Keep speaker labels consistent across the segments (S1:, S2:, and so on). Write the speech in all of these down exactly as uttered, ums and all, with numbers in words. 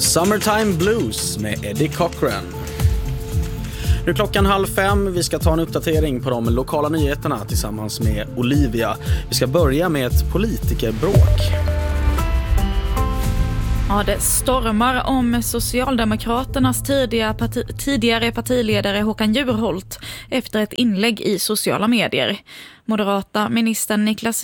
S1: Summertime Blues med Eddie Cochran. Nu är klockan halv fem. Vi ska ta en uppdatering på de lokala nyheterna tillsammans med Olivia. Vi ska börja med ett politikerbråk.
S2: Ja, det stormar om Socialdemokraternas tidiga parti, tidigare partiledare Håkan Juholt efter ett inlägg i sociala medier. Moderata ministern Niklas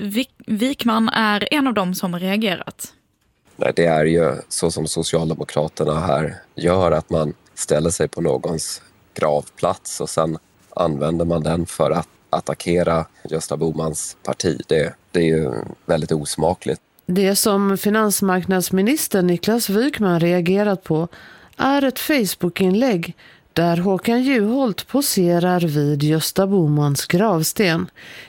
S2: Wykman är en av dem som reagerat.
S3: Nej, det är ju så som Socialdemokraterna här gör, att man ställer sig på någons gravplats och sen använder man den för att attackera Gösta Bohmans parti. Det, det är ju väldigt osmakligt.
S4: Det som finansmarknadsminister Niklas Wykman reagerat på är ett Facebook-inlägg där Håkan Juholt poserar vid Gösta Bohmans gravsten.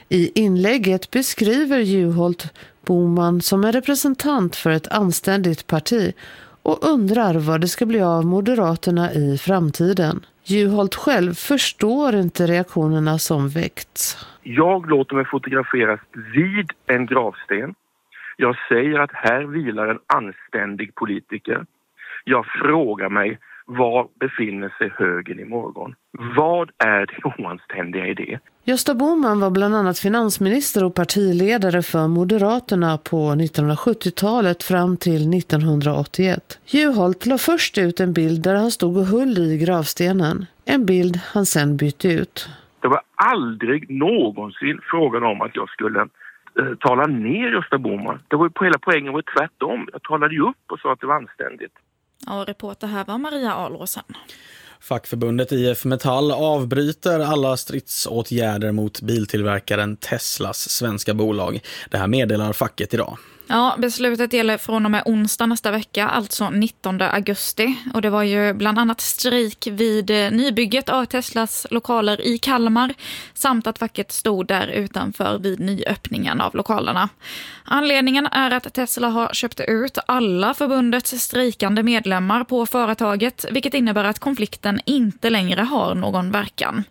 S4: I inlägget beskriver Juholt Bohman som en representant för ett anständigt parti och undrar vad det ska bli av Moderaterna i framtiden. Juholt själv förstår inte reaktionerna som väckts.
S5: Jag låter mig fotograferas vid en gravsten. Jag säger att här vilar en anständig politiker. Jag frågar mig, var befinner sig högern imorgon? Vad är det oanständiga i det?
S4: Gösta Bohman var bland annat finansminister och partiledare för Moderaterna på nittonhundrasjuttiotalet fram till nittonhundraåttioett. Juholt la först ut en bild där han stod och höll i gravstenen. En bild han sen bytte ut.
S5: Det var aldrig någonsin frågan om att jag skulle eh, tala ner Gösta Bohman. Det var ju på hela poängen var tvärtom. Jag talade ju upp och sa att det var anständigt.
S2: Ja, reporter här var Maria Alråsen.
S1: Fackförbundet I F Metall avbryter alla stridsåtgärder mot biltillverkaren Teslas svenska bolag. Det här meddelar facket idag.
S2: Ja, beslutet gäller från och med onsdag nästa vecka, alltså nittonde augusti. Och det var ju bland annat strejk vid nybygget av Teslas lokaler i Kalmar samt att facket stod där utanför vid nyöppningen av lokalerna. Anledningen är att Tesla har köpt ut alla förbundets strejkande medlemmar på företaget, vilket innebär att konflikten inte längre har någon verkan.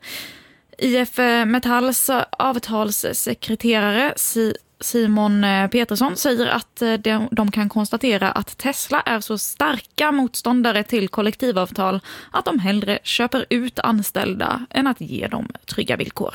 S2: I F Metalls avtalssekreterare Si Simon Petersson säger att de kan konstatera att Tesla är så starka motståndare till kollektivavtal att de hellre köper ut anställda än att ge dem trygga villkor.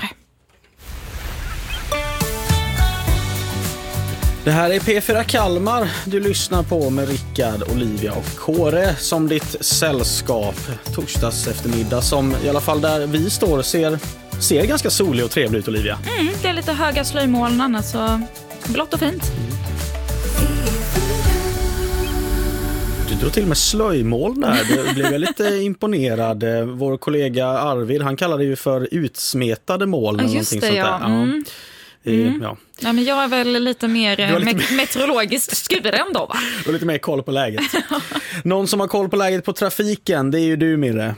S1: Det här är P fyra Kalmar du lyssnar på med Rickard, Olivia och Kåre som ditt sällskap. Torsdags eftermiddag som i alla fall där vi står ser, ser ganska solig och trevlig ut, Olivia.
S2: Mm, det är lite höga slöjmoln annars så blått och fint. Mm.
S1: Du drog till med slöjmoln där. Det blev jag lite imponerad. Vår kollega Arvid, han kallade det ju för utsmetade moln.
S2: Ja, just det, ja. Mm. Mm. Ja. Ja, men jag är väl lite mer lite met- meteorologiskt skuren då, va?
S1: Du har lite mer koll på läget. Någon som har koll på läget på trafiken, det är ju du, Mirre.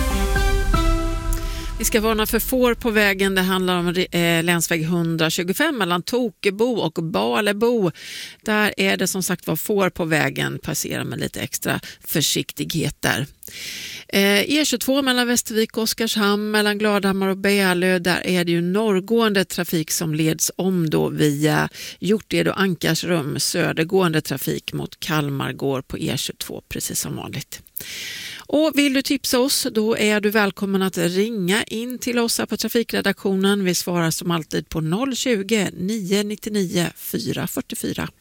S6: Vi ska varna för får på vägen. Det handlar om eh, länsväg etthundratjugofem mellan Tokebo och Balebo. Där är det som sagt var får på vägen. Passera med lite extra försiktighet där. Eh, E tjugotvå mellan Västervik och Oskarshamn, mellan Gladhammar och Bälö, där är det ju norrgående trafik som leds om då via Hjorted och Ankarsrum. Södergående trafik mot Kalmar går på E tjugotvå precis som vanligt. Och vill du tipsa oss, då är du välkommen att ringa in till oss här på trafikredaktionen. Vi svarar som alltid på noll tjugo, nio nio nio, fyra fyra fyra.